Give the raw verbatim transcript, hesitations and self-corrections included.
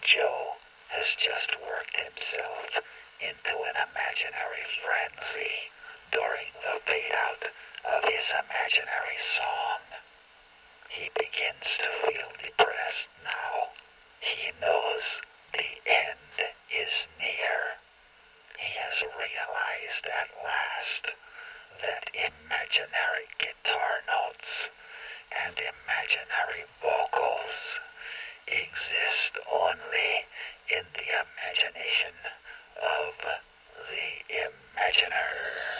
Joe has just worked himself into an imaginary frenzy during the fade-out of his imaginary song. He begins to feel depressed now. He knows the end is near. He has realized at last that imaginary guitar notes and imaginary vocals exist only in the imagination of the imaginer.